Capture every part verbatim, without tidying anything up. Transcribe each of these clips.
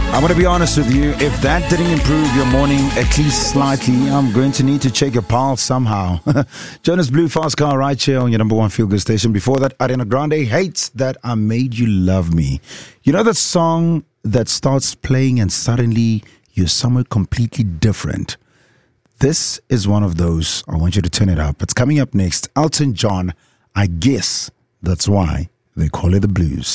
I'm going to be honest with you. If that didn't improve your morning at least slightly, I'm going to need to check your pulse somehow. Jonas Blue, Fast Car, right here on your number one feel-good station. Before that, Ariana Grande, Hates That I Made You Love Me. You know that song that starts playing and suddenly you're somewhere completely different? This is one of those. I want you to turn it up. It's coming up next. Elton John, I guess that's why they call it the blues.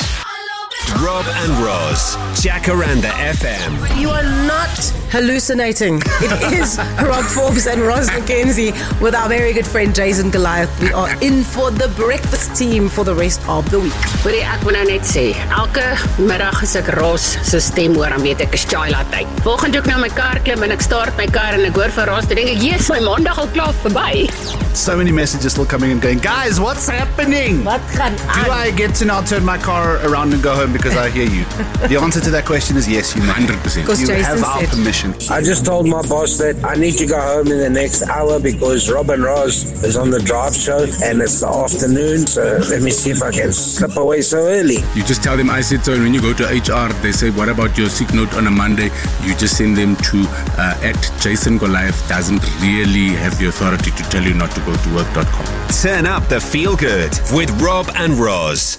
Rob and Roz, Jacaranda F M. You are not hallucinating. It is Rob Forbes and Roz McKenzie with our very good friend Jason Goliath. We are in for the breakfast team for the rest of the week. Hoorie, ek wil nou net sê, elke middag as ek Roz se stem hoor, dan weet ek is chai latte. Volgende ek na my kar klim en ek start my kar en ek hoor vir Roz, dan denk ek, yes, my maandag al klaar verby. So many messages still coming and going, guys, what's happening? Wat gaan aan? Do I get to now turn my car around and go home because I hear you? The answer to that question is yes, you may. one hundred percent. You Jason have our said. permission. I just told my boss that I need to go home in the next hour because Rob and Roz is on the drive show and it's the afternoon, so let me see if I can slip away so early. You just tell them I said so, and when you go to H R, they say, what about your sick note on a Monday? You just send them to uh, at Jason Goliath doesn't really have the authority to tell you not to go to work dot com. Turn up the feel good with Rob and Roz.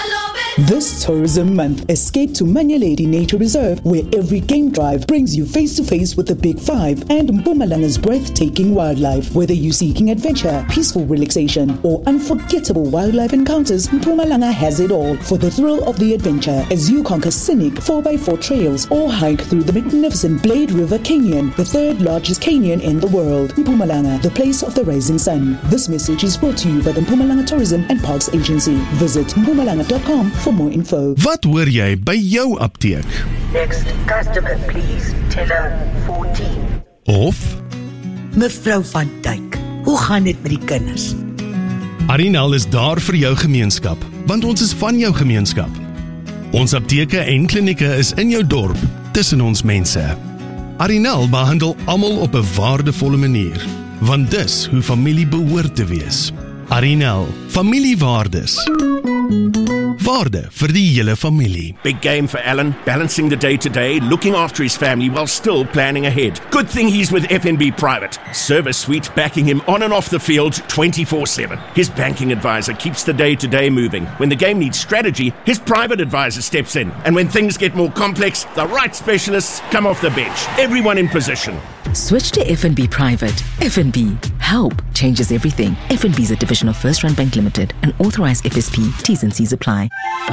This tourism month, escape to Manyeledi Nature Reserve, where every game drive brings you face to face with the Big Five and Mpumalanga's breathtaking wildlife. Whether you're seeking adventure, peaceful relaxation, or unforgettable wildlife encounters, Mpumalanga has it all for the thrill of the adventure as you conquer scenic four by four trails or hike through the magnificent Blade River Canyon, the third largest canyon in the world. Mpumalanga, the place of the rising sun. This message is brought to you by the Mpumalanga Tourism and Parks Agency. Visit mpumalanga dot com for more info. Wat hoor jy by jou apteek? Next customer, please. Teller fourteen. Of Mevrou van Dijk, hoe gaan dit met die kinders? Arinal is daar vir jou gemeenskap, want ons is van jou gemeenskap. Ons apteke en klinieke is in jou dorp, tussen ons mense. Arinal behandel almal op 'n waardevolle manier, want dis hoe familie behoort te wees. Arinal, familiewaardes. Waarde vir die hele familie. Big game for Alan, balancing the day-to-day, looking after his family while still planning ahead. Good thing he's with F N B Private. Service suite backing him on and off the field twenty-four seven. His banking advisor keeps the day-to-day moving. When the game needs strategy, his private advisor steps in. And when things get more complex, the right specialists come off the bench. Everyone in position. Switch to F N B Private. F N B. Help changes everything. F N B is a division of First Rand Bank Limited, an authorized F S P. T's and C's apply.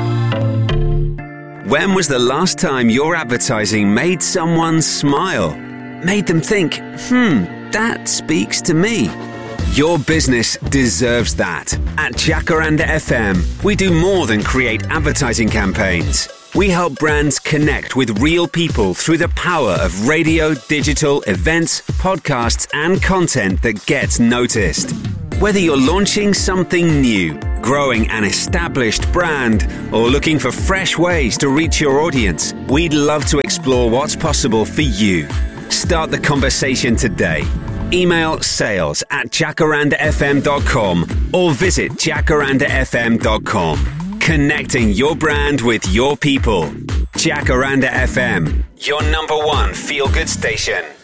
When was the last time your advertising made someone smile? Made them think, hmm, that speaks to me. Your business deserves that. At Jacaranda F M, we do more than create advertising campaigns. We help brands connect with real people through the power of radio, digital, events, podcasts, and content that gets noticed. Whether you're launching something new, growing an established brand, or looking for fresh ways to reach your audience, we'd love to explore what's possible for you. Start the conversation today. Email sales at jacaranda f m dot com or visit jacaranda f m dot com. Connecting your brand with your people. Jacaranda F M, your number one feel-good station.